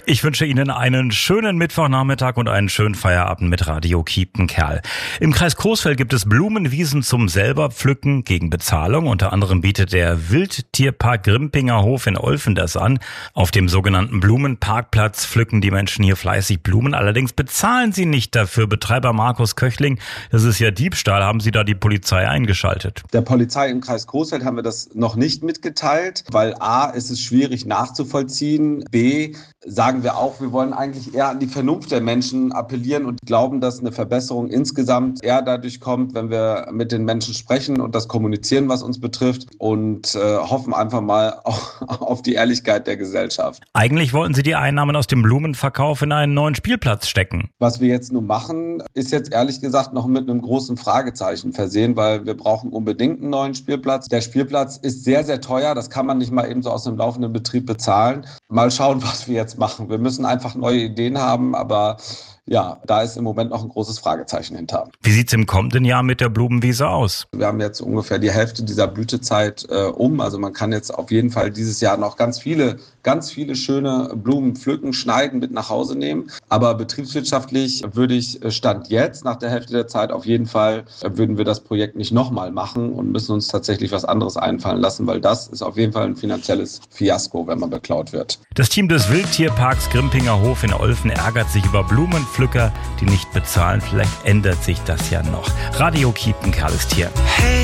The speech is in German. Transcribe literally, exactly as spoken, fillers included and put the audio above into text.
Ich wünsche Ihnen einen schönen Mittwochnachmittag und einen schönen Feierabend mit Radio Kiepenkerl. Im Kreis Coesfeld gibt es Blumenwiesen zum selber pflücken gegen Bezahlung. Unter anderem bietet der Wildtierpark Grimpinger Hof in Olfen das an. Auf dem sogenannten Blumenparkplatz pflücken die Menschen hier fleißig Blumen. Allerdings bezahlen sie nicht dafür. Betreiber Markus Köchling, das ist ja Diebstahl. Haben Sie da die Polizei eingeschaltet? Der Polizei im Kreis Coesfeld haben wir das noch nicht mitgeteilt, weil A, ist es schwierig nachzuvollziehen, B, sagen wir auch, wir wollen eigentlich eher an die Vernunft der Menschen appellieren und glauben, dass eine Verbesserung insgesamt eher dadurch kommt, wenn wir mit den Menschen sprechen und das kommunizieren, was uns betrifft, und äh, hoffen einfach mal auch auf die Ehrlichkeit der Gesellschaft. Eigentlich wollten Sie die Einnahmen aus dem Blumenverkauf in einen neuen Spielplatz stecken. Was wir jetzt nun machen, ist jetzt ehrlich gesagt noch mit einem großen Fragezeichen versehen, weil wir brauchen unbedingt einen neuen Spielplatz. Der Spielplatz ist sehr, sehr teuer. Das kann man nicht mal eben so aus dem laufenden Betrieb bezahlen. Mal schauen, was wir jetzt machen. Wir müssen einfach neue Ideen haben, aber ja, da ist im Moment noch ein großes Fragezeichen hinter. Wie sieht's im kommenden Jahr mit der Blumenwiese aus? Wir haben jetzt ungefähr die Hälfte dieser Blütezeit äh, um. Also man kann jetzt auf jeden Fall dieses Jahr noch ganz viele, ganz viele schöne Blumen pflücken, schneiden, mit nach Hause nehmen. Aber betriebswirtschaftlich würde ich Stand jetzt, nach der Hälfte der Zeit, auf jeden Fall äh, würden wir das Projekt nicht nochmal machen und müssen uns tatsächlich was anderes einfallen lassen, weil das ist auf jeden Fall ein finanzielles Fiasko, wenn man beklaut wird. Das Team des Wildtierparks Grimpinger Hof in Olfen ärgert sich über Blumenpflücker, die nicht bezahlen. Vielleicht ändert sich das ja noch. Radio Kiepenkerl ist hier. Hey.